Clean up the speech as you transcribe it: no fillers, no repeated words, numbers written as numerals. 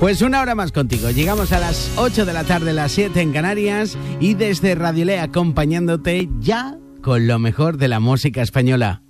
Pues una hora más contigo. Llegamos a las 8 de la tarde, las 7 en Canarias, y desde Radio Le acompañándote ya con lo mejor de la música española.